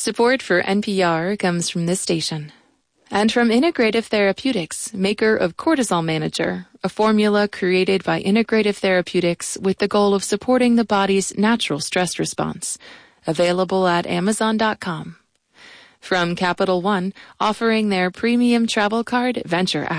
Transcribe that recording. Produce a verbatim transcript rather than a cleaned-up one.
Support for N P R comes from this station. And from Integrative Therapeutics, maker of Cortisol Manager, a formula created by Integrative Therapeutics with the goal of supporting the body's natural stress response. Available at amazon dot com. From Capital One, offering their premium travel card, Venture X.